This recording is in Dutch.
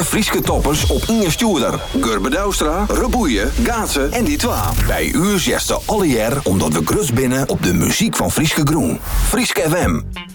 Alle Frieske toppers op Inge Stuurder. Gurbe Douwstra, Reboeien, Gaatsen en die twa. Bij u zegt ze alle jaar omdat we grus binnen op de muziek van Frieske Groen. Frieske FM.